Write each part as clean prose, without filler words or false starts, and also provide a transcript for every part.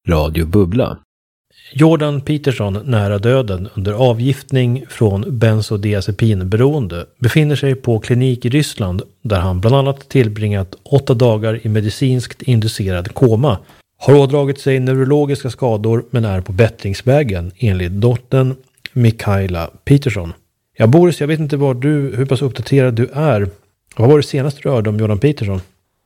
Radio Bubbla. Jordan Peterson, nära döden under avgiftning från bensodiazepinberoende, befinner sig på klinik i Ryssland där han bland annat tillbringat 8 dagar i medicinskt inducerad koma. Har ådragit sig neurologiska skador men är på bättringsvägen enligt dottern Mikhaila Peterson. Ja, Boris, jag vet inte hur pass uppdaterad du är. Vad var det senaste du hörde om Jordan Peterson?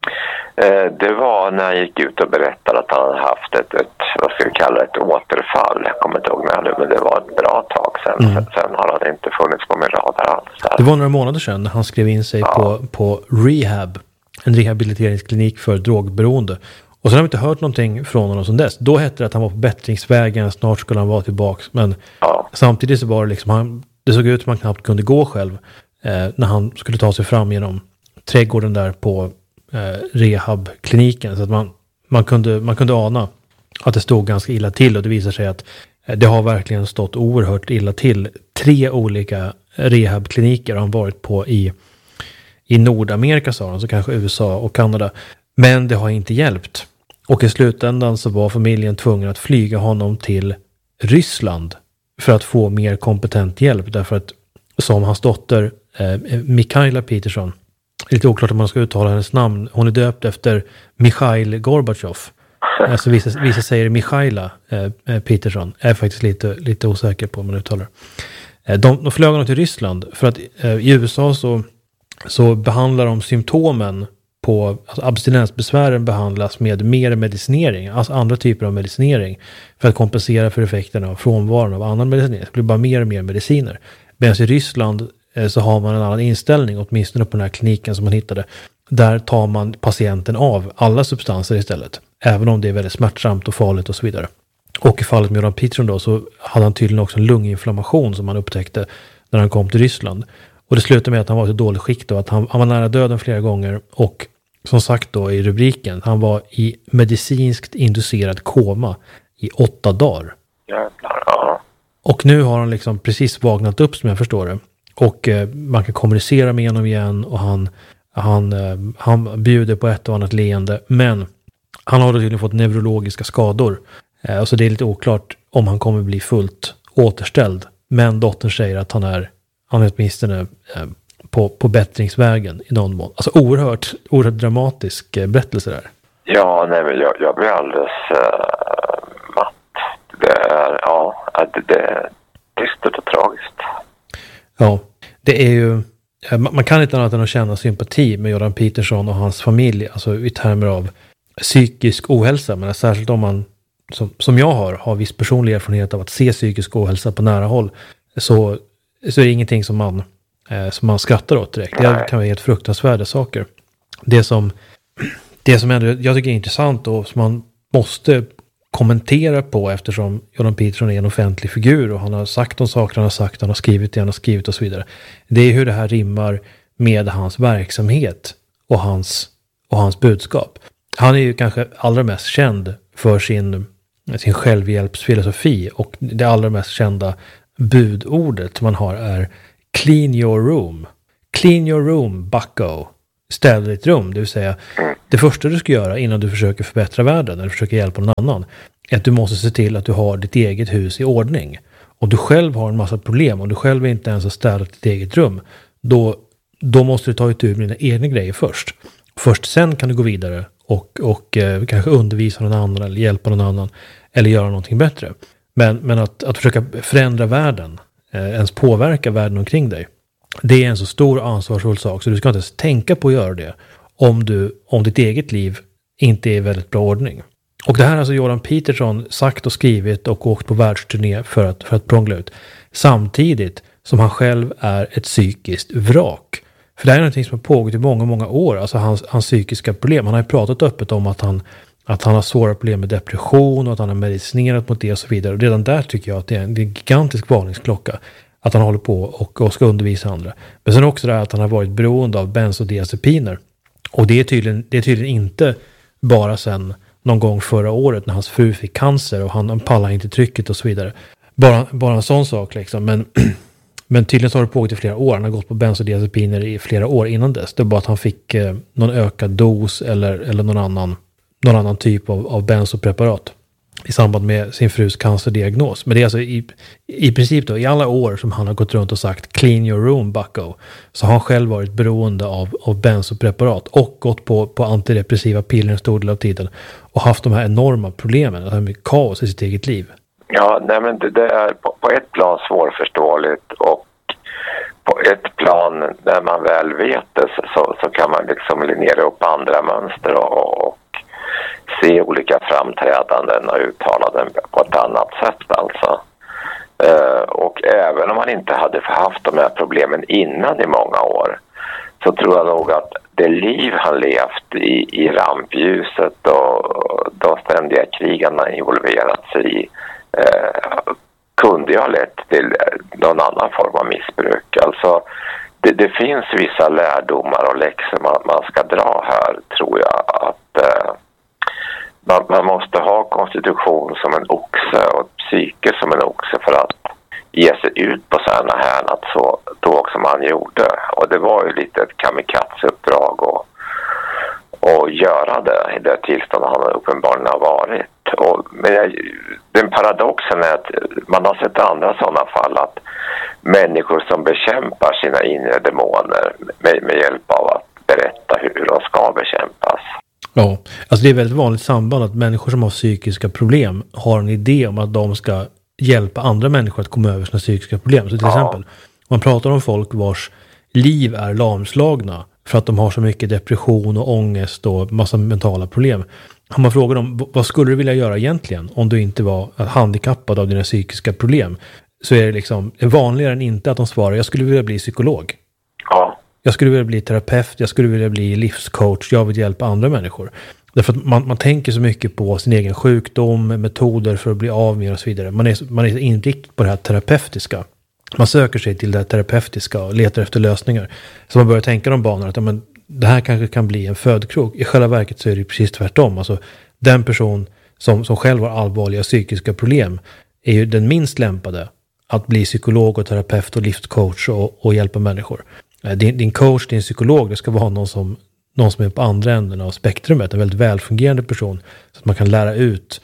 Det var när jag gick ut och berättade att han hade haft ett vad ska vi kalla det, ett återfall. Jag kommer inte ihåg när nu, men det var ett bra tag sedan. Sen har det inte funnits på min radar alls. Det var några månader sedan när han skrev in sig på rehab, en rehabiliteringsklinik för drogberoende. Och sen har vi inte hört någonting från honom sedan dess. Då hette det att han var på bättringsvägen, snart skulle han vara tillbaka. Men samtidigt så var det liksom, det såg ut som han knappt kunde gå själv när han skulle ta sig fram genom trädgården där på rehabkliniken. Så att man kunde ana att det stod ganska illa till, och det visar sig att det har verkligen stått oerhört illa till. 3 olika rehabkliniker har han varit på i Nordamerika, sa han, så kanske USA och Kanada. Men det har inte hjälpt. Och i slutändan så var familjen tvungen att flyga honom till Ryssland för att få mer kompetent hjälp. Därför att, som hans dotter Mikhaila Peterson, lite oklart om man ska uttala hennes namn, hon är döpt efter Mikhail Gorbachev. Alltså vissa säger Mikhaila Peterson. Jag är faktiskt lite osäker på om man uttalar. De flög honom till Ryssland för att i USA så behandlar de symptomen på, alltså abstinensbesvären behandlas med mer medicinering, alltså andra typer av medicinering, för att kompensera för effekterna av frånvaron av annan medicinering. Det blir bara mer och mer mediciner. Medan i Ryssland så har man en annan inställning, åtminstone på den här kliniken som man hittade. Där tar man patienten av alla substanser istället, även om det är väldigt smärtsamt och farligt och så vidare. Och i fallet med Jordan Peterson då, så hade han tydligen också en lunginflammation som han upptäckte när han kom till Ryssland. Och det slutade med att han var i så dålig skick då att han var nära döden flera gånger, och som sagt då i rubriken, han var i medicinskt inducerad koma i 8 dagar. Jävlar, ja. Och nu har han liksom precis vaknat upp, som jag förstår det. Och man kan kommunicera med honom igen, och han bjuder på ett och annat leende. Men han har då tydligen fått neurologiska skador. Så det är lite oklart om han kommer bli fullt återställd. Men dottern säger att han är åtminstone på bättringsvägen i någon mån. Alltså oerhört dramatisk berättelse där. Ja, nej, men jag blir alldeles matt. Det är dystert och tragiskt. Ja, det är ju, man kan inte annat än att känna sympati med Jordan Peterson och hans familj, alltså i termer av psykisk ohälsa, men särskilt om man, som jag har viss personlig erfarenhet av att se psykisk ohälsa på nära håll, så är det ingenting som man skrattar åt direkt. Det kan vara helt fruktansvärda saker. Det som ändå jag tycker är intressant och som man måste kommentera på, eftersom Jordan Peterson är en offentlig figur och han har sagt de saker han har sagt, han har skrivit det han har skrivit och så vidare. Det är hur det här rimmar med hans verksamhet och hans budskap. Han är ju kanske allra mest känd för sin självhjälpsfilosofi, och det allra mest kända budordet man har är clean your room. Clean your room, bucko. Städa ditt rum, det vill säga det första du ska göra innan du försöker förbättra världen eller försöker hjälpa någon annan är att du måste se till att du har ditt eget hus i ordning. Om du själv har en massa problem och du själv inte ens har städat ditt eget rum, då måste du ta itu med dina egna grejer först. Först sen kan du gå vidare och kanske undervisa någon annan eller hjälpa någon annan eller göra någonting bättre. Men att försöka förändra världen, ens påverka världen omkring dig, det är en så stor ansvarsfull sak så du ska inte ens tänka på att göra det om ditt eget liv inte är i väldigt bra ordning. Och det här har alltså Jordan Peterson sagt och skrivit och åkt på världsturné för att prångla ut. Samtidigt som han själv är ett psykiskt vrak. För det här är någonting som har pågått i många, många år. Alltså hans psykiska problem. Han har ju pratat öppet om att han har svåra problem med depression och att han har medicinerat mot det och så vidare. Och redan där tycker jag att det är en gigantisk varningsklocka. Att han håller på och ska undervisa andra. Men sen också det här att han har varit beroende av bensodiazepiner. Och det är tydligen inte bara sen någon gång förra året när hans fru fick cancer och han pallar inte trycket och så vidare. Bara en sån sak liksom. Men tydligen så har det pågått i flera år. Han har gått på bensodiazepiner i flera år innan dess. Det var bara att han fick någon ökad dos eller någon annan typ av bensopreparat. i samband med sin frus cancerdiagnos. Men det är alltså i princip då, i alla år som han har gått runt och sagt clean your room, bucko, så har han själv varit beroende av benzopreparat och gått på antidepressiva piller en stor del av tiden och haft de här enorma problemen, det här med kaos i sitt eget liv. Ja, nej, men det är på ett plan svårförståeligt, och på ett plan när man väl vet det så kan man liksom linjera upp andra mönster och se olika framträdanden och uttalanden på ett annat sätt alltså. Och även om man inte hade haft de här problemen innan i många år, så tror jag nog att det liv han levt i rampljuset och de ständiga krigarna involverat sig i kunde ju ha lett till någon annan form av missbruk. Alltså det finns vissa lärdomar och läxor man ska dra här, tror jag. Att man måste ha konstitution som en oxe och psyke som en oxe för att ge sig ut på sådana här att så då som han gjorde. Och det var ju lite ett kamikaze-uppdrag och göra det i det tillstånd han uppenbarligen har varit. Men den paradoxen är att man har sett andra sådana fall, att människor som bekämpar sina inre demoner med hjälp av att berätta hur de ska bekämpas. Ja, alltså det är väldigt vanligt samband att människor som har psykiska problem har en idé om att de ska hjälpa andra människor att komma över sina psykiska problem. Så till exempel, man pratar om folk vars liv är lamslagna för att de har så mycket depression och ångest och massa mentala problem. Om man frågar dem, vad skulle du vilja göra egentligen om du inte var handikappad av dina psykiska problem? Så är det liksom vanligare än inte att de svarar, jag skulle vilja bli psykolog. Ja. Jag skulle vilja bli terapeut, jag skulle vilja bli livscoach, jag vill hjälpa andra människor. Därför att man tänker så mycket på sin egen sjukdom, metoder för att bli av med och så vidare. Man är inriktad på det här terapeutiska. Man söker sig till det här terapeutiska och letar efter lösningar. Så man börjar tänka de banorna att men, det här kanske kan bli en födkrok. I själva verket så är det precis tvärtom. Alltså, den person som själv har allvarliga psykiska problem är ju den minst lämpade att bli psykolog och terapeut och livscoach och hjälpa människor. Din coach, din psykolog, det ska vara någon som är på andra änden av spektrumet, en väldigt välfungerande person så att man kan lära ut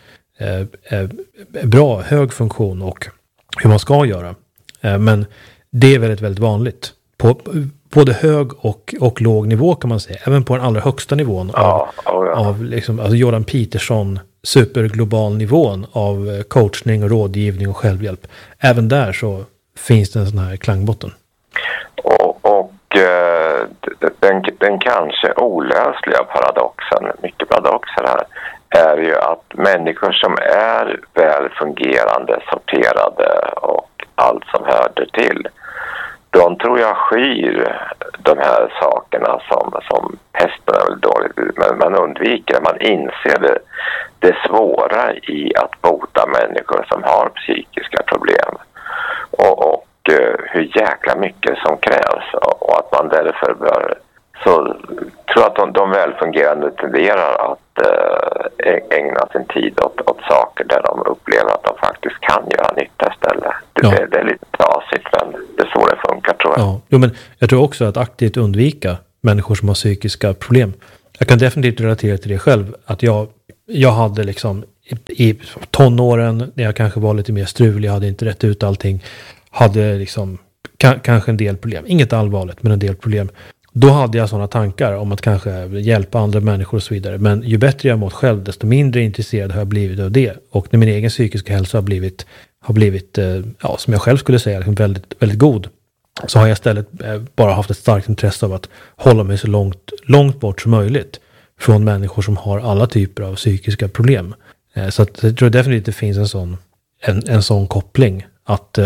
bra, hög funktion och hur man ska göra. Men det är väldigt, väldigt vanligt. På både hög och låg nivå kan man säga. Även på den allra högsta nivån av liksom, alltså Jordan Peterson superglobal nivån av coachning och rådgivning och självhjälp. Även där så finns det en sån här klangbotten. Och den kanske olösliga paradoxen, mycket paradoxer här, är ju att människor som är väl fungerande, sorterade och allt som hörde till, de tror jag skyr de här sakerna som pesten är väl dåligt, men man undviker, man inser det svåra i att bota människor som har psykiska problem och hur jäkla mycket som krävs, och att man därför bör, så tror jag att de välfungerande tenderar att ägna sin tid åt saker där de upplever att de faktiskt kan göra nytta istället. Det är lite trasigt, men det är så det funkar, tror jag. Ja, men jag tror också att aktivt undvika människor som har psykiska problem. Jag kan definitivt relatera till det själv, att jag hade liksom i tonåren, när jag kanske var lite mer strulig, jag hade inte rätt ut allting, hade liksom kanske en del problem, inget allvarligt, men en del problem. Då hade jag sådana tankar om att kanske hjälpa andra människor och så vidare. Men ju bättre jag mått själv, desto mindre intresserad har jag blivit av det. Och när min egen psykiska hälsa har blivit som jag själv skulle säga, väldigt, väldigt god, så har jag istället bara haft ett starkt intresse av att hålla mig så långt bort som möjligt från människor som har alla typer av psykiska problem. Så att jag tror definitivt det finns en sån koppling att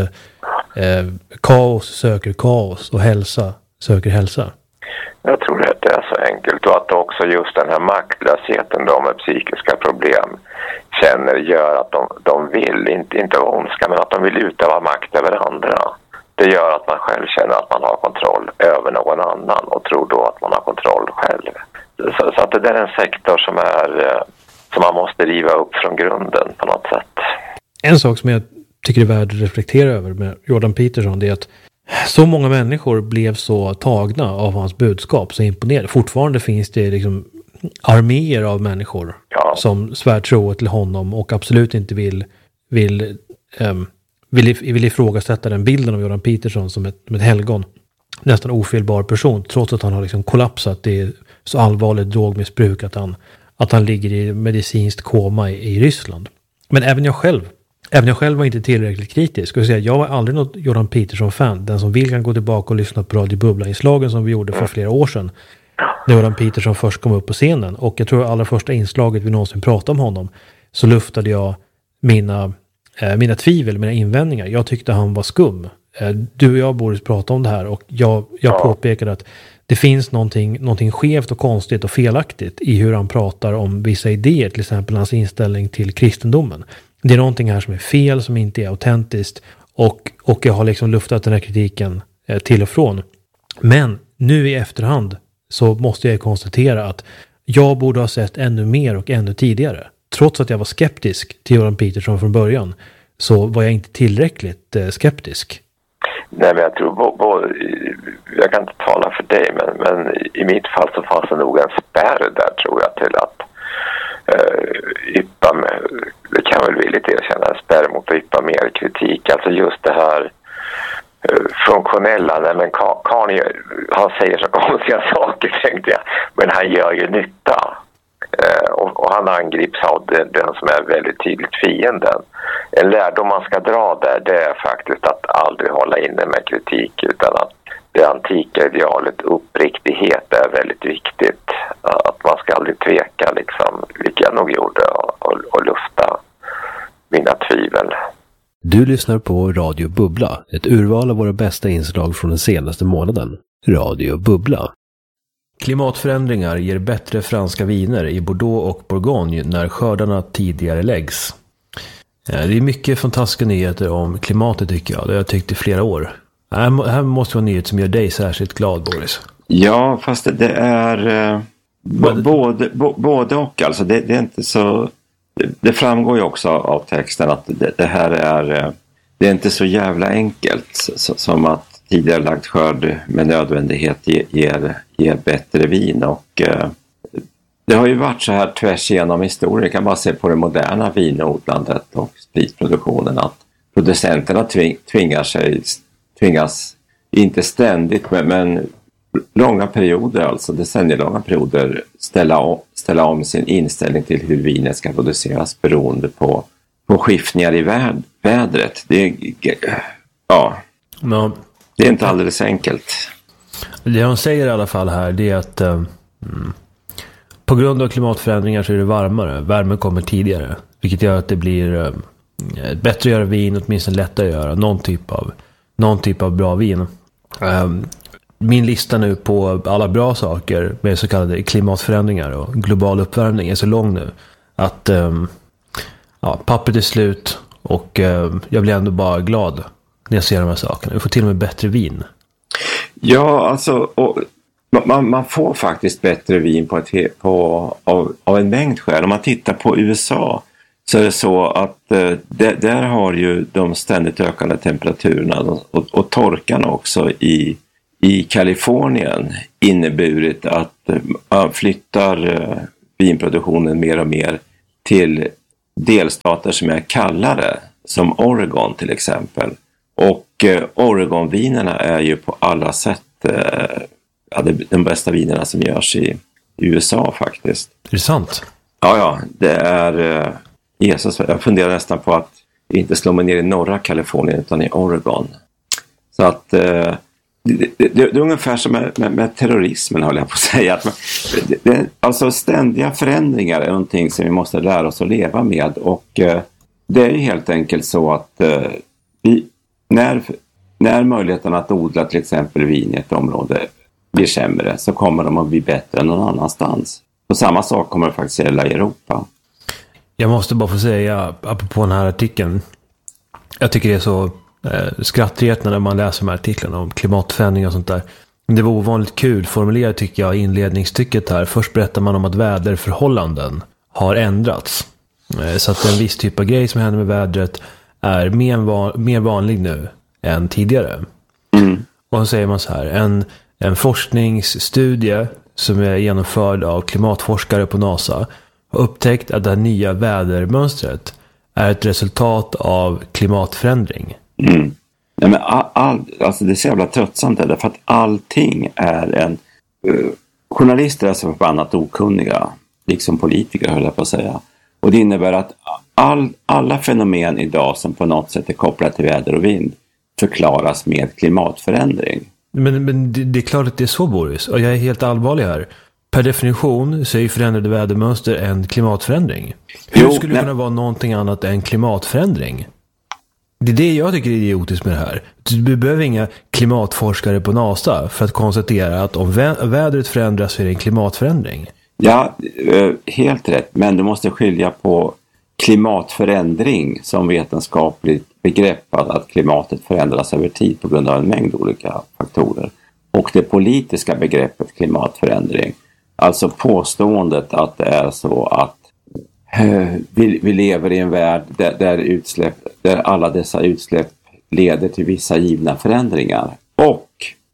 kaos söker kaos och hälsa söker hälsa. Jag tror att det är så enkelt, och att också just den här maktlösheten de med psykiska problem känner gör att de vill, inte ondska, men att de vill utöva makt över andra. Det gör att man själv känner att man har kontroll över någon annan och tror då att man har kontroll själv. Så att det där är en sektor som man måste riva upp från grunden på något sätt. En sak som jag tycker är värd att reflektera över med Jordan Peterson, det är att så många människor blev så tagna av hans budskap, så imponerade. Fortfarande finns det liksom arméer av människor som svär trohet till honom och absolut inte vill ifrågasätta den bilden av Jordan Peterson som ett helgon. Nästan ofelbar person, trots att han har liksom kollapsat. Det är så allvarligt drogmissbruk att han ligger i medicinskt koma i Ryssland. Men även jag själv var inte tillräckligt kritisk. Jag var aldrig något Jordan Peterson-fan. Den som vill kan gå tillbaka och lyssna på Radio Bubbla-inslagen som vi gjorde för flera år sedan. När Jordan Peterson först kom upp på scenen. Och jag tror allra första inslaget vi någonsin pratade om honom så luftade jag mina tvivel, mina invändningar. Jag tyckte han var skum. Du och jag, Boris, pratade om det här och jag påpekade att det finns någonting skevt och konstigt och felaktigt i hur han pratar om vissa idéer, till exempel hans inställning till kristendomen. Det är någonting här som är fel, som inte är autentiskt och jag har liksom luftat den här kritiken till och från. Men nu i efterhand så måste jag konstatera att jag borde ha sett ännu mer och ännu tidigare. Trots att jag var skeptisk till Jordan Peterson från början så var jag inte tillräckligt skeptisk. Nej, men jag tror jag kan inte tala för dig, men i mitt fall så fanns det nog en spärr där, tror jag, till att yppa med, det kan väl vi lite erkänna, en spärr mot att yppa mer kritik. Alltså just det här funktionella, men Karn, han säger så konstiga saker, tänkte jag, men han gör ju nytta. Och han angrips av den som är väldigt tydligt fienden. En lärdom man ska dra där, det är faktiskt att aldrig hålla inne med kritik, utan att det antika idealet uppriktighet är väldigt viktigt. Att man ska aldrig tveka, liksom, vilket jag nog gjorde, och lufta mina tvivel. Du lyssnar på Radio Bubbla, ett urval av våra bästa inslag från den senaste månaden. Radio Bubbla. Klimatförändringar ger bättre franska viner i Bordeaux och Bourgogne när skördarna tidigare läggs. Det är mycket fantastiska nyheter om klimatet, tycker jag. Det har jag tyckt i flera år. Här måste vara en nyhet som gör dig särskilt glad, Boris. Ja, fast det är både och. Alltså det är inte så... Det framgår ju också av texten att det här är... Det är inte så jävla enkelt som att tidigare lagt skörd med nödvändighet ger bättre vin. Och det har ju varit så här tvärs igenom historien. Kan bara se på det moderna vinodlandet och spritproduktionen, att producenterna tvingas inte ständigt men långa perioder, alltså decennielånga perioder, ställa om sin inställning till hur vinet ska produceras beroende på skiftningar i vädret. Det är inte alldeles enkelt. Det de säger i alla fall här, det är att på grund av klimatförändringar så är det varmare. Värmen kommer tidigare, vilket gör att det blir bättre att göra vin, åtminstone lättare att göra någon typ av bra vin. Min lista nu på alla bra saker med så kallade klimatförändringar och global uppvärmning är så lång nu att pappret är slut och jag blir ändå bara glad när jag ser de här sakerna. Vi får till och med bättre vin. Ja, alltså man får faktiskt bättre vin av en mängd skäl. Om man tittar på USA så är det så att där har ju de ständigt ökande temperaturerna och torkan också i Kalifornien inneburit att man flyttar vinproduktionen mer och mer till delstater som är kallare, som Oregon till exempel. Och Oregon-vinerna är ju på alla sätt de bästa vinerna som görs i USA faktiskt. Är det sant? Ja, det är Jesus. Jag funderar nästan på att inte slå mig ner i norra Kalifornien utan i Oregon. Så att det är ungefär som med terrorismen, håller jag på att säga. Alltså ständiga förändringar är någonting som vi måste lära oss att leva med. Och det är ju helt enkelt så att när möjligheten att odla till exempel vin i ett område blir sämre, så kommer de att bli bättre än någon annanstans. Och samma sak kommer det faktiskt gälla i Europa. Jag måste bara få säga, apropå den här artikeln, jag tycker det är så skrattretande när man läser de här artiklarna om klimatförändringar och sånt där. Det var ovanligt kul formulerat, tycker jag, i inledningsstycket här. Först berättar man om att väderförhållanden har ändrats. Så att en viss typ av grej som händer med vädret är mer vanlig nu än tidigare. Och så säger man så här, en forskningsstudie som är genomförd av klimatforskare på NASA har upptäckt att det här nya vädermönstret är ett resultat av klimatförändring. Mm. Ja, men alltså det är så jävla tröttsamt därför att allting är en... journalister är så förbannat okunniga, liksom politiker höll jag på att säga. Och det innebär att alla fenomen idag som på något sätt är kopplade till väder och vind förklaras med klimatförändring. Men det är klart att det är så, Boris. Och jag är helt allvarlig här. Per definition så är ju förändrade vädermönster en klimatförändring. Hur skulle det kunna vara någonting annat än klimatförändring? Det är det jag tycker är idiotiskt med det här. Du behöver inga klimatforskare på NASA för att konstatera att om vädret förändras så är det en klimatförändring. Ja, helt rätt. Men du måste skilja på klimatförändring som vetenskapligt begrepp, att klimatet förändras över tid på grund av en mängd olika faktorer. Och det politiska begreppet klimatförändring. Alltså påståendet att det är så att vi lever i en värld där alla dessa utsläpp leder till vissa givna förändringar. Och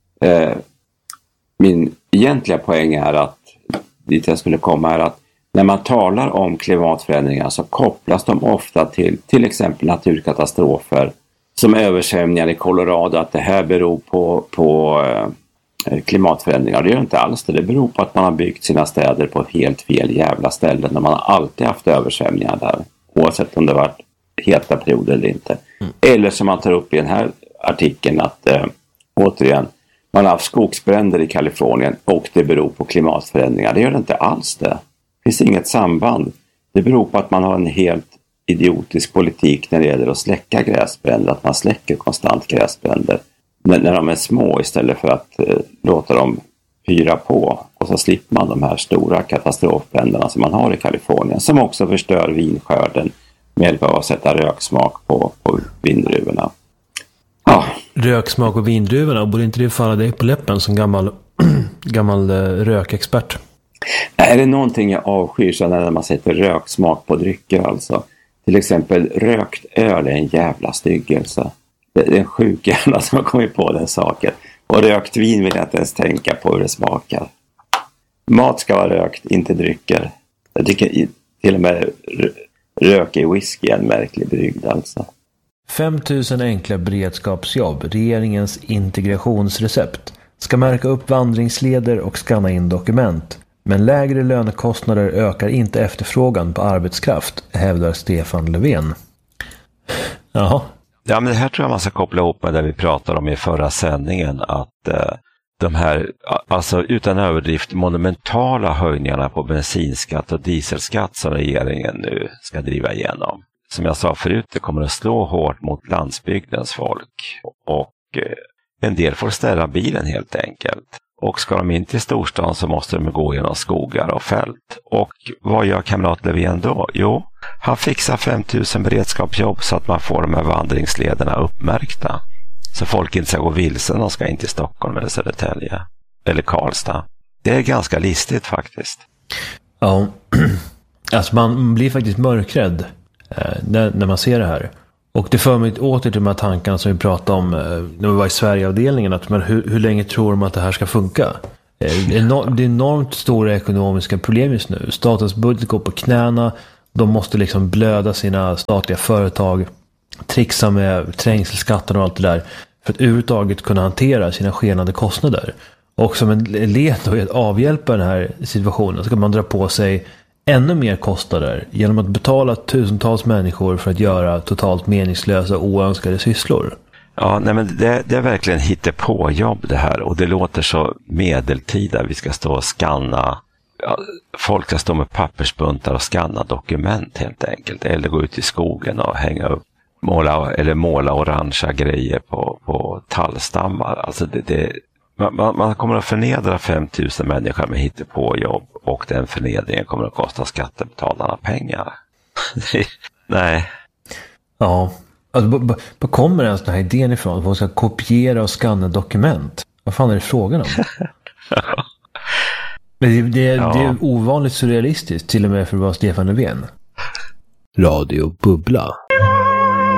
min egentliga poäng är att dit jag skulle komma är att när man talar om klimatförändringar så kopplas de ofta till exempel naturkatastrofer som översvämningar i Colorado, att det här beror på klimatförändringar. Det gör inte alls det. Det beror på att man har byggt sina städer på helt fel jävla ställen när man har alltid haft översvämningar där. Oavsett om det varit heta perioder eller inte. Eller som man tar upp i den här artikeln att återigen, man har haft skogsbränder i Kalifornien och det beror på klimatförändringar. Det gör det inte alls det. Det finns inget samband. Det beror på att man har en helt idiotisk politik när det gäller att släcka gräsbränder. Att man släcker konstant gräsbränder när de är små istället för att låta dem pyra på. Och så slipper man de här stora katastrofbränderna som man har i Kalifornien. Som också förstör vinskörden med hjälp av att sätta röksmak på vindruvorna. Ja. Röksmak och vindruvorna, borde inte det falla dig på läppen som gammal rökexpert? Är det någonting jag avskyr så när man sätter röksmak på drycker alltså? Till exempel rökt öl är en jävla styggelse. Det är en sjuk jävla som har kommit på den saken. Och rökt vin vill jag inte ens tänka på hur det smakar. Mat ska vara rökt, inte drycker. Jag tycker till och med rök i whisky är en märklig brygd alltså. 5 000 enkla beredskapsjobb, regeringens integrationsrecept, ska märka upp vandringsleder och skanna in dokument. Men lägre lönekostnader ökar inte efterfrågan på arbetskraft, hävdar Stefan Löfven. Jaha. Ja, men det här tror jag man ska koppla ihop med det vi pratade om i förra sändningen, att de här, alltså utan överdrift, monumentala höjningarna på bensinskatt och dieselskatt som regeringen nu ska driva igenom. Som jag sa förut, det kommer att slå hårt mot landsbygdens folk och en del får ställa bilen helt enkelt. Och ska de in till storstan så måste de gå genom skogar och fält. Och vad gör kamrat Löfven då? Jo, han fixar 5 000 beredskapsjobb så att man får de här vandringslederna uppmärkta. Så folk inte ska gå vilsen, de ska in till Stockholm eller Södertälje eller Karlstad. Det är ganska listigt faktiskt. Ja, alltså man blir faktiskt mörkrädd när man ser det här. Och det för mig åter till de här tankarna som vi pratade om när vi var i Sverigeavdelningen. Att man, hur länge tror de att det här ska funka? Det är enormt stora ekonomiska problem just nu. Statens budget går på knäna. De måste liksom blöda sina statliga företag. Trixa med trängselskatter och allt det där. För att överhuvudtaget kunna hantera sina skenande kostnader. Och som en led i att avhjälpa den här situationen så kan man dra på sig ännu mer kostnader genom att betala tusentals människor för att göra totalt meningslösa och oönskade sysslor. Ja, nej, men det är verkligen hittepåjobb det här, och det låter så medeltida. Vi ska stå och skanna, folk ska stå med pappersbuntar och skanna dokument helt enkelt, eller gå ut i skogen och hänga upp, måla orangea grejer på tallstammar. Alltså man kommer att förnedra 5 000 människor med hittepåjobb, och den förnedringen kommer att kosta skattebetalarna pengar. Nej. Ja, alltså, vad kommer ens den här idén ifrån? Att man ska kopiera och skanna dokument? Vad fan är det frågan om? Men det är ovanligt surrealistiskt, till och med för att vara Stefan Löfven. Radio Bubbla.